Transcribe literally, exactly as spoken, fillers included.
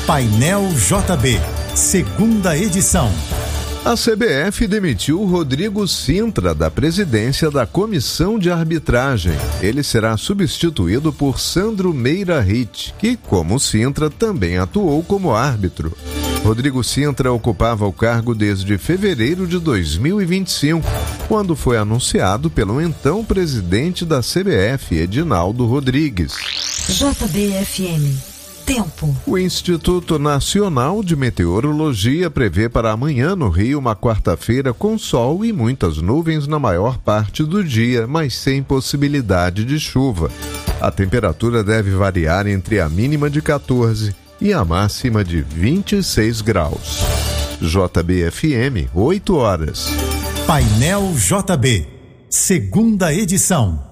Painel J B, segunda edição. A C B F demitiu Rodrigo Sintra da presidência da Comissão de Arbitragem. Ele será substituído por Sandro Meira Ritt, que, como Sintra, também atuou como árbitro. Rodrigo Sintra ocupava o cargo desde fevereiro de dois mil e vinte e cinco, quando foi anunciado pelo então presidente da C B F, Edinaldo Rodrigues. J B F M. Tempo. O Instituto Nacional de Meteorologia prevê para amanhã no Rio uma quarta-feira com sol e muitas nuvens na maior parte do dia, mas sem possibilidade de chuva. A temperatura deve variar entre a mínima de quatorze e a máxima de vinte e seis graus. J B F M, oito horas. Painel J B, segunda edição.